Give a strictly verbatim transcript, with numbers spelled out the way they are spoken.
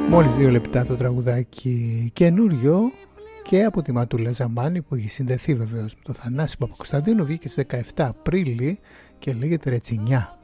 Μόλις δύο λεπτά το τραγουδάκι καινούριο και από τη Ματούλα Ζαμάνη που έχει συνδεθεί βεβαίως με το Θανάση Παπακοσταντίνο. Βγήκε στις δεκαεφτά Απρίλη και λέγεται Ρετσινιά.